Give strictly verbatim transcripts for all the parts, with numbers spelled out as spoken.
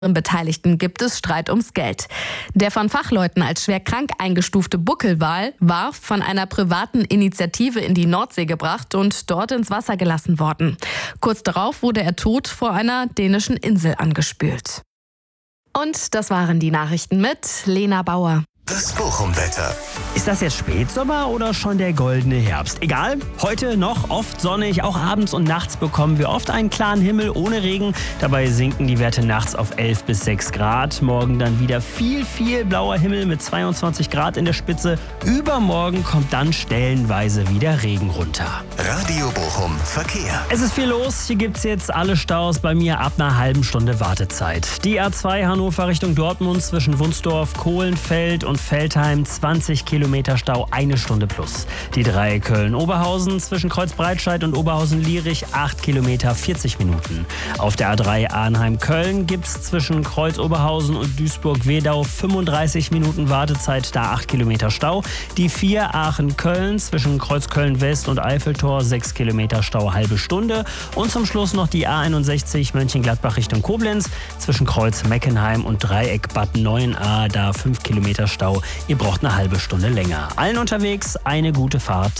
Beteiligten gibt es Streit ums Geld. Der von Fachleuten als schwer krank eingestufte Buckelwal war von einer privaten Initiative in die Nordsee gebracht und dort ins Wasser gelassen worden. Kurz darauf wurde er tot vor einer dänischen Insel angespült. Und das waren die Nachrichten mit Lena Bauer. Das Bochum-Wetter. Ist das jetzt Spätsommer oder schon der goldene Herbst? Egal, heute noch oft sonnig, auch abends und nachts bekommen wir oft einen klaren Himmel ohne Regen. Dabei sinken die Werte nachts auf elf bis sechs Grad. Morgen dann wieder viel, viel blauer Himmel mit zweiundzwanzig Grad in der Spitze. Übermorgen kommt dann stellenweise wieder Regen runter. Radio Bochum Verkehr. Es ist viel los, hier gibt's jetzt alle Staus bei mir ab einer halben Stunde Wartezeit. Die A zwei Hannover Richtung Dortmund zwischen Wunsdorf, Kohlenfeld und Veltheim zwanzig Kilometer Stau, eine Stunde plus. Die drei Köln-Oberhausen zwischen Kreuzbreitscheid und Oberhausen-Lierich acht Kilometer, vierzig Minuten. Auf der A drei Arnheim-Köln gibt's zwischen Kreuz-Oberhausen und Duisburg-Wedau fünfunddreißig Minuten Wartezeit, da acht Kilometer Stau. Die vier Aachen-Köln zwischen Kreuzköln-West und Eiffeltor sechs Kilometer Stau, halbe Stunde. Und zum Schluss noch die A einundsechzig Mönchengladbach Richtung Koblenz zwischen Kreuz Meckenheim und Dreieck Bad Neuenahr, da fünf Kilometer Stau. Ihr braucht eine halbe Stunde länger. Allen unterwegs eine gute Fahrt.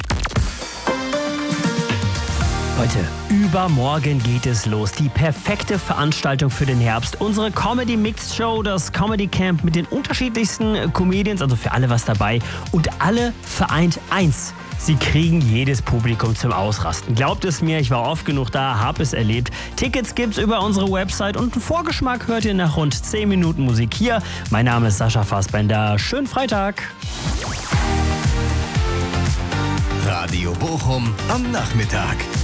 Leute, übermorgen geht es los. Die perfekte Veranstaltung für den Herbst. Unsere Comedy Mixed Show, das Comedy Camp mit den unterschiedlichsten Comedians, also für alle was dabei. Und alle vereint eins. Sie kriegen jedes Publikum zum Ausrasten. Glaubt es mir, ich war oft genug da, hab es erlebt. Tickets gibt's über unsere Website und einen Vorgeschmack hört ihr nach rund zehn Minuten Musik hier. Mein Name ist Sascha Fassbender. Schönen Freitag. Radio Bochum am Nachmittag.